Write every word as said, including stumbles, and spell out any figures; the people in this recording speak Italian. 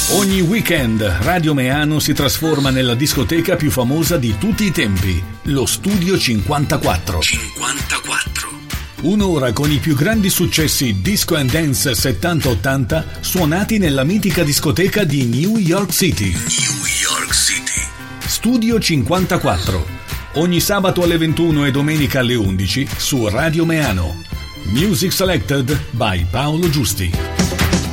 Ogni weekend Radio Meano si trasforma nella discoteca più famosa di tutti i tempi, lo Studio cinquantaquattro. cinquantaquattro. Un'ora con i più grandi successi disco and dance settanta ottanta suonati nella mitica discoteca di New York City. New York City. Studio cinquantaquattro. Ogni sabato alle ventuno e domenica alle undici su Radio Meano. Music selected by Paolo Giusti.